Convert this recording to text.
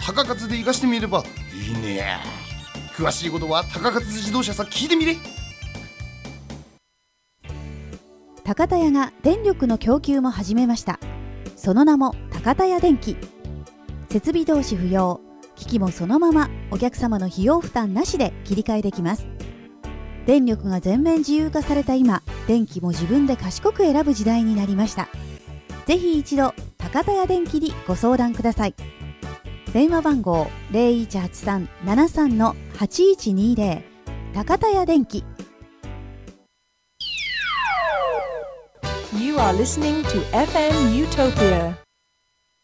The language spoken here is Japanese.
高勝で生かしてみればいいね。詳しいことは高勝自動車さ聞いてみれ。 高田屋が電力の供給も始めました。その名も高田屋電気。設備投資不要、機器もそのままお客様の費用負担なしで切り替えできます。電力が全面自由化された今、電気も自分で賢く選ぶ時代になりました。ぜひ一度高田屋電気にご相談ください。電話番号 0183-73-8120 高田屋電気。 You are listening to FM Utopia.